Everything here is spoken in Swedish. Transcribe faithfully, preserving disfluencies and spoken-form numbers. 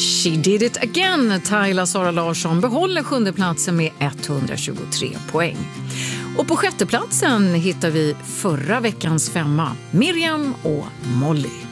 She did it again. Tyla Sara Larsson behåller sjunde platsen med etthundratjugotre poäng. Och på sjätte platsen hittar vi förra veckans femma, Miriam och Molly.